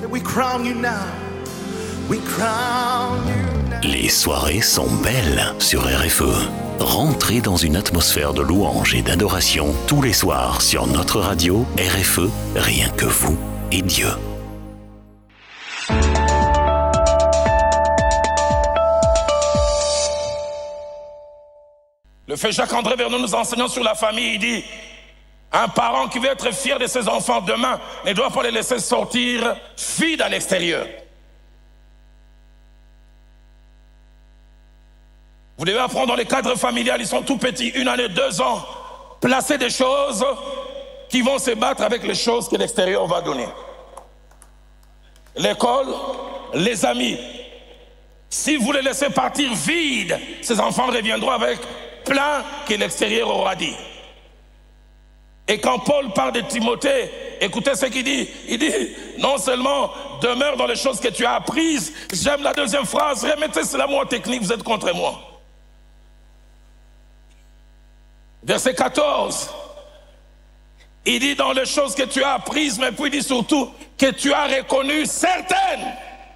Les soirées sont belles sur RFE. Rentrez dans une atmosphère de louange et d'adoration tous les soirs sur notre radio RFE, rien que vous et Dieu. Le fait Jacques-André Vernon, nous enseignant sur la famille, il dit: un parent qui veut être fier de ses enfants demain ne doit pas les laisser sortir vides à l'extérieur. Vous devez apprendre dans les cadres familiales, ils sont tout petits, 1 année, 2 ans, placer des choses qui vont se battre avec les choses que l'extérieur va donner. L'école, les amis. Si vous les laissez partir vides, ces enfants reviendront avec plein que l'extérieur aura dit. Et quand Paul parle de Timothée, écoutez ce qu'il dit. Il dit, non seulement demeure dans les choses que tu as apprises, j'aime la deuxième phrase, remettez cela moi en technique, vous êtes contre moi. Verset 14, il dit dans les choses que tu as apprises, mais puis il dit surtout que tu as reconnu certaines.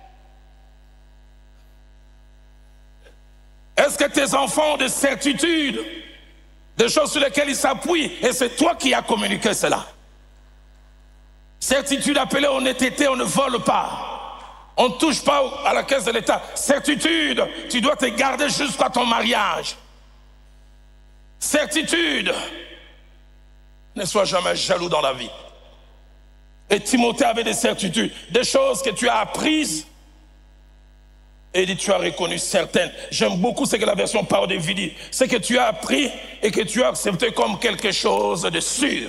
Est-ce que tes enfants ont des certitudes, des choses sur lesquelles ils s'appuient, et c'est toi qui as communiqué cela? Certitude appelée honnêteté, on ne vole pas. On ne touche pas à la caisse de l'État. Certitude, tu dois te garder jusqu'à ton mariage. Certitude, ne sois jamais jaloux dans la vie. Et Timothée avait des certitudes, des choses que tu as apprises, et il dit tu as reconnu certaines. J'aime beaucoup ce que la version Parole de Vie dit, c'est que tu as appris et que tu as accepté comme quelque chose de sûr.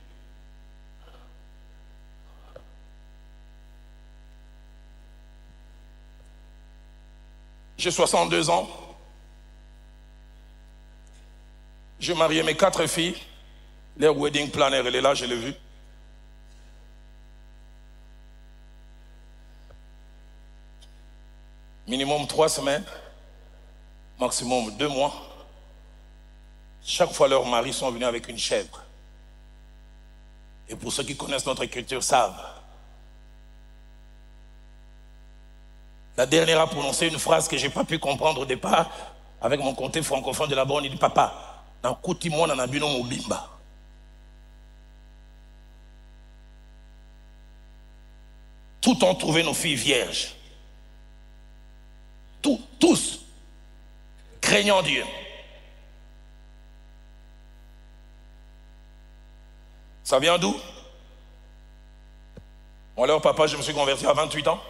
J'ai 62 ans. J'ai marié mes 4 filles. Leur wedding planner, elle est là, je l'ai vu. Minimum 3 semaines, maximum 2 mois. Chaque fois, leurs maris sont venus avec une chèvre. Et pour ceux qui connaissent notre culture savent. La dernière a prononcé une phrase que je n'ai pas pu comprendre au départ. Avec mon comté francophone de là-bas, on dit papa, dans Kouti moi on a bu non bimba. Tout ont trouvé nos filles vierges. Tous, craignant Dieu. Ça vient d'où? Moi, alors, papa, je me suis converti à 28 ans.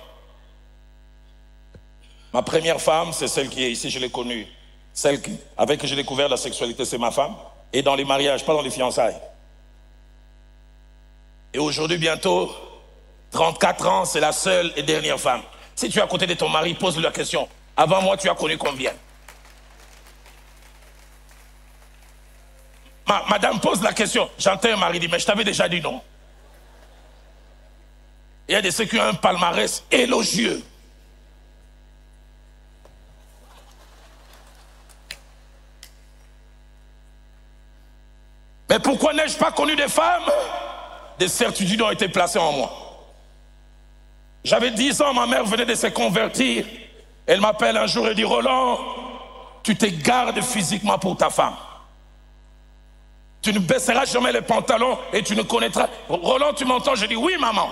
Ma première femme, c'est celle qui est ici, je l'ai connue. Celle avec qui j'ai découvert la sexualité, c'est ma femme. Et dans les mariages, pas dans les fiançailles. Et aujourd'hui, bientôt, 34 ans, c'est la seule et dernière femme. Si tu es à côté de ton mari, pose-lui la question. Avant moi, tu as connu combien? Madame pose la question. J'entends un mari dire, mais je t'avais déjà dit non. Il y a de ceux qui ont un palmarès élogieux. Mais pourquoi n'ai-je pas connu des femmes? Des certitudes ont été placées en moi. J'avais 10 ans, ma mère venait de se convertir. Elle m'appelle un jour et dit, Roland, tu te gardes physiquement pour ta femme. Tu ne baisseras jamais les pantalons et tu ne connaîtras... Roland, tu m'entends? Je dis, oui, maman.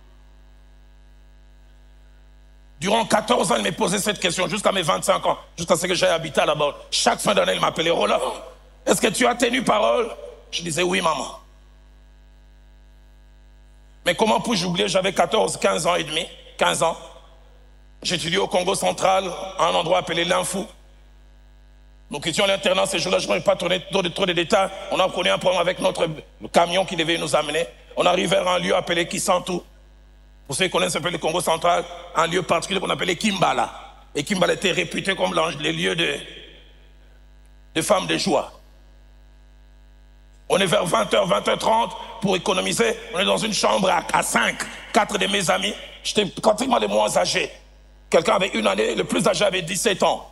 Durant 14 ans, elle me posait cette question, jusqu'à mes 25 ans, jusqu'à ce que j'aille habiter là-bas. Chaque fin d'année, elle m'appelait, Roland, est-ce que tu as tenu parole? Je disais, oui, maman. Mais comment puis-je oublier? J'avais 15 ans et demi, 15 ans. J'étudiais au Congo central, à un endroit appelé l'Infou. Nous quittions l'internat ces jours-là, je ne vais pas tourner trop de détails. On a connu un problème avec le camion qui devait nous amener. On arrivait à un lieu appelé Kisantu. Pour ceux qui connaissent un peu le Congo central, un lieu particulier qu'on appelait Kimbala. Et Kimbala était réputé comme les lieux de femmes de joie. On est vers 20h, 20h30 pour économiser. On est dans une chambre à 5, 4 de mes amis. J'étais pratiquement les moins âgés. Quelqu'un avait 1 année, le plus âgé avait 17 ans.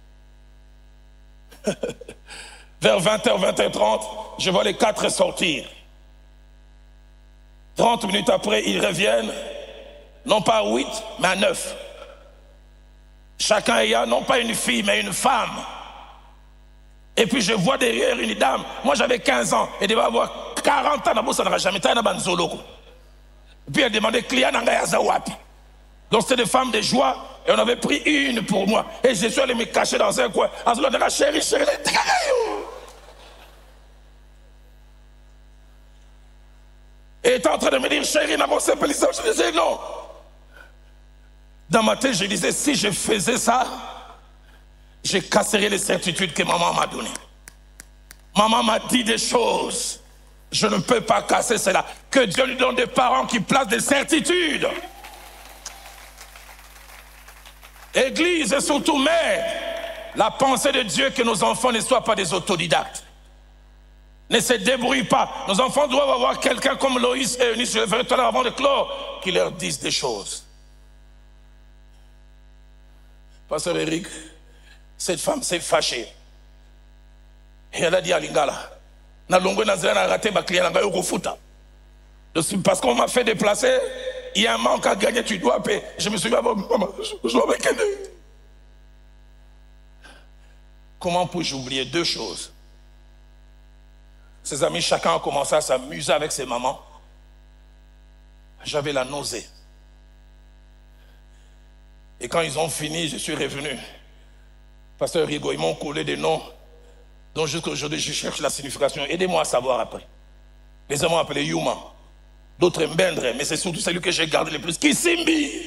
Vers 20h, 20h30, je vois les 4 sortir. 30 minutes après, ils reviennent. non pas à 8, mais à 9. Chacun ayant non pas une fille, mais une femme. Et puis je vois derrière une dame, moi j'avais 15 ans, elle devait avoir 40 ans, ça n'aura jamais été un banzolo. Et puis elle demandait, client n'anga zawapi. Donc c'était des femmes de joie, et on avait pris une pour moi. Et je suis allé me cacher dans un coin. Chérie, chérie, et elle était en train de me dire, chérie, je disais non. Dans ma tête, je disais, si je faisais ça, je casserais les certitudes que maman m'a données. Maman m'a dit des choses. Je ne peux pas casser cela. Que Dieu lui donne des parents qui placent des certitudes. Église et surtout mère, la pensée de Dieu que nos enfants ne soient pas des autodidactes. Ne se débrouillent pas. Nos enfants doivent avoir quelqu'un comme Loïs et Eunice, je le ferai tout à l'heure avant de clore, qui leur dise des choses. Pasteur Eric, cette femme s'est fâchée. Et elle a dit à Lingala, parce qu'on m'a fait déplacer, il y a un manque à gagner, tu dois payer. Je me suis dit, maman, je dois me gagner. Comment puis-je oublier deux choses? Ses amis, chacun a commencé à s'amuser avec ses mamans. J'avais la nausée. Et quand ils ont fini, je suis revenu. Pasteur Rigo, ils m'ont collé des noms dont jusqu'à aujourd'hui je cherche la signification. Aidez-moi à savoir après. Les hommes m'ont appelé Yuma, d'autres Mbendre, mais c'est surtout celui que j'ai gardé le plus, Kisimbi.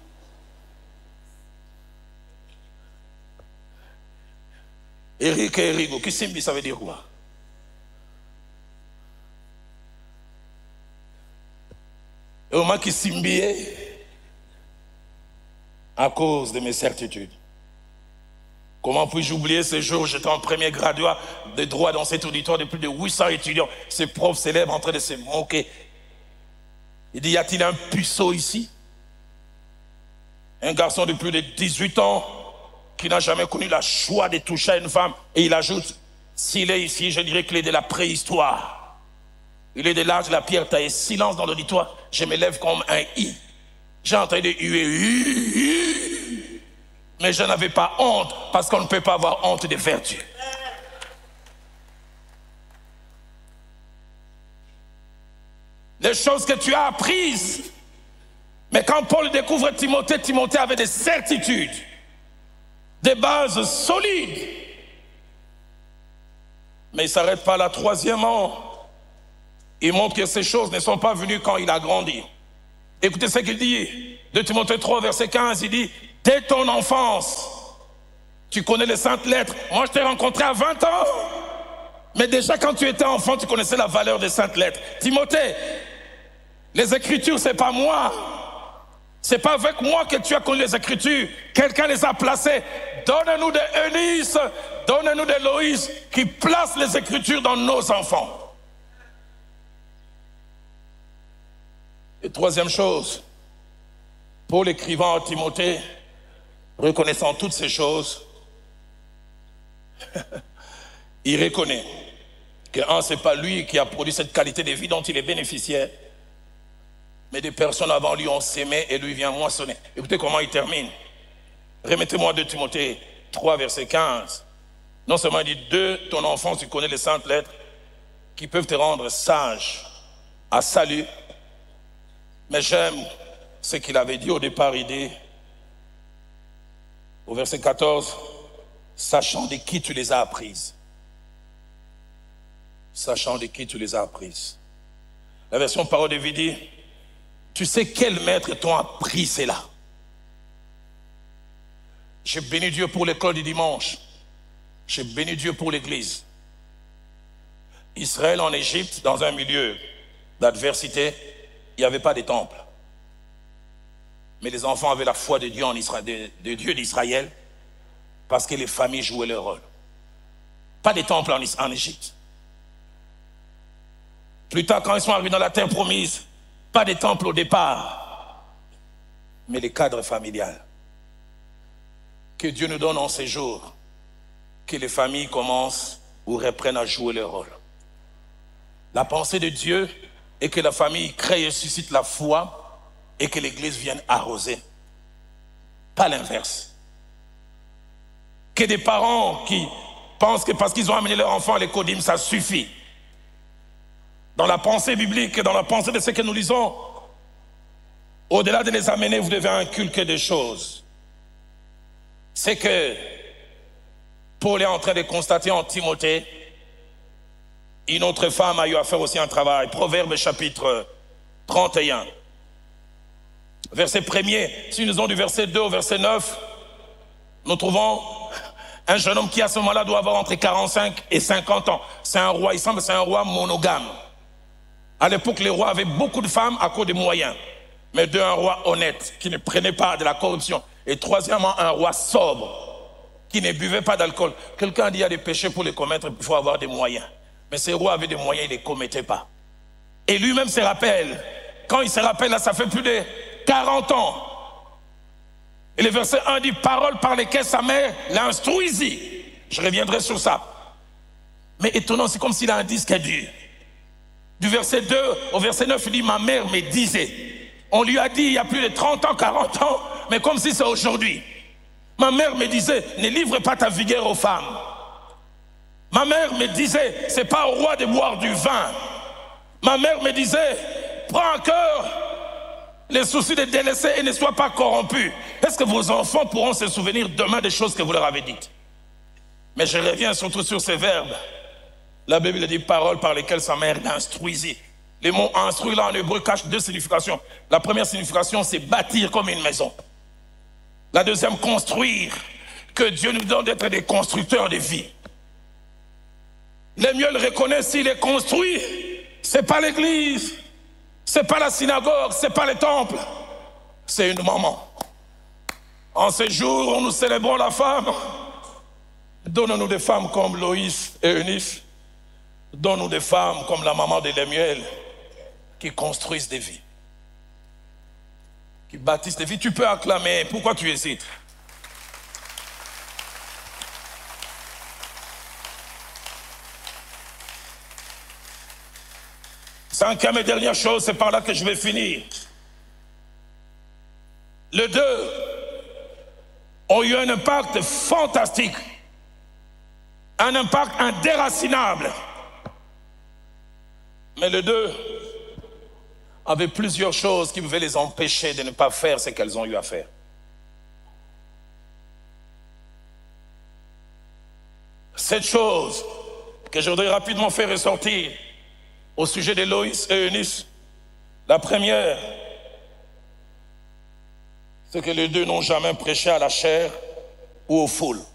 Eric et Rigo, Kisimbi, ça veut dire quoi? Et au moins Kisimbi à cause de mes certitudes. Comment puis-je oublier ce jour où j'étais en premier graduat de droit dans cet auditoire de plus de 800 étudiants, ces profs célèbres en train de se moquer. Il dit, y a-t-il un puceau ici? Un garçon de plus de 18 ans qui n'a jamais connu la joie de toucher à une femme. Et il ajoute, s'il est ici, je dirais qu'il est de la préhistoire. Il est de l'âge de la pierre taillée. Silence dans l'auditoire, je me lève comme un i. J'ai entendu huer. Mais je n'avais pas honte, parce qu'on ne peut pas avoir honte des vertus. Les choses que tu as apprises. Mais quand Paul découvre Timothée, Timothée avait des certitudes, des bases solides. Mais il ne s'arrête pas là. Troisièmement, il montre que ces choses ne sont pas venues quand il a grandi. Écoutez ce qu'il dit, de Timothée 3, verset 15, il dit, dès ton enfance, tu connais les saintes lettres. Moi, je t'ai rencontré à 20 ans. Mais déjà, quand tu étais enfant, tu connaissais la valeur des saintes lettres. Timothée, les Écritures, c'est pas moi. C'est pas avec moi que tu as connu les Écritures. Quelqu'un les a placées. Donne-nous de Eunice, donne-nous de Loïs, qui placent les Écritures dans nos enfants. Et troisième chose, Paul écrivant à Timothée, reconnaissant toutes ces choses, il reconnaît que c'est pas lui qui a produit cette qualité de vie dont il est bénéficiaire, mais des personnes avant lui ont sémé et lui vient moissonner. Écoutez comment il termine. Remettez-moi 2 Timothée 3, verset 15. Non seulement il dit, de ton enfance, tu connais les saintes lettres qui peuvent te rendre sage à salut. Mais j'aime ce qu'il avait dit au départ, il dit, au verset 14, sachant de qui tu les as apprises. Sachant de qui tu les as apprises. La version Parole de vie dit, tu sais quel maître t'ont appris cela. J'ai béni Dieu pour l'école du dimanche. J'ai béni Dieu pour l'église. Israël en Égypte, dans un milieu d'adversité, il n'y avait pas de temple. Mais les enfants avaient la foi de Dieu, de Dieu d'Israël, parce que les familles jouaient leur rôle. Pas de temple en Égypte. Plus tard, quand ils sont arrivés dans la terre promise, pas de temple au départ, mais les cadres familiales. Que Dieu nous donne en ces jours, que les familles commencent ou reprennent à jouer leur rôle. La pensée de Dieu est que la famille crée et suscite la foi, et que l'église vienne arroser. Pas l'inverse. Que des parents qui pensent que parce qu'ils ont amené leur enfant à l'école, ça suffit. Dans la pensée biblique et dans la pensée de ce que nous lisons, au-delà de les amener, vous devez inculquer des choses. C'est que Paul est en train de constater en Timothée, une autre femme a eu à faire aussi un travail. Proverbe chapitre 31. Verset 1er, si nous allons du verset 2 au verset 9, nous trouvons un jeune homme qui à ce moment-là doit avoir entre 45 et 50 ans. C'est un roi, il semble que c'est un roi monogame. À l'époque, les rois avaient beaucoup de femmes à cause des moyens. Mais un roi honnête, qui ne prenait pas de la corruption. Et troisièmement, un roi sobre, qui ne buvait pas d'alcool. Quelqu'un dit qu'il y a des péchés pour les commettre, il faut avoir des moyens. Mais ces rois avaient des moyens, ils ne les commettaient pas. Et lui-même se rappelle, quand il se rappelle, là, ça fait plus de 40 ans. Et le verset 1 dit, paroles par lesquelles sa mère l'instruisit. Je reviendrai sur ça. Mais étonnant, c'est comme s'il a un disque dur. Du verset 2 au verset 9, il dit, ma mère me disait. On lui a dit il y a plus de 30 ans, 40 ans, mais comme si c'est aujourd'hui. Ma mère me disait, ne livre pas ta vigueur aux femmes. Ma mère me disait, c'est pas au roi de boire du vin. Ma mère me disait, prends à cœur les soucis de délaisser et ne sois pas corrompu. Est-ce que vos enfants pourront se souvenir demain des choses que vous leur avez dites? Mais je reviens surtout sur ces verbes. La Bible dit paroles par lesquelles sa mère l'instruisit. Les mots instruire là en hébreu cachent deux significations. La première signification, c'est bâtir comme une maison. La deuxième, construire. Que Dieu nous donne d'être des constructeurs de vie. Les mieux le reconnaissent s'il est construit. C'est pas l'église, c'est pas la synagogue, c'est pas le temple, c'est une maman. En ces jours où nous célébrons la femme, donne-nous des femmes comme Loïs et Eunice, donne-nous des femmes comme la maman de Lemuel, qui construisent des vies, qui bâtissent des vies. Tu peux acclamer, pourquoi tu hésites? Cinquième et dernière chose, c'est par là que je vais finir. Les deux ont eu un impact fantastique, un impact indéracinable. Mais les deux avaient plusieurs choses qui pouvaient les empêcher de ne pas faire ce qu'elles ont eu à faire. Cette chose que je voudrais rapidement faire ressortir au sujet de Loïs et Eunice, la première, c'est que les deux n'ont jamais prêché à la chair ou aux foules.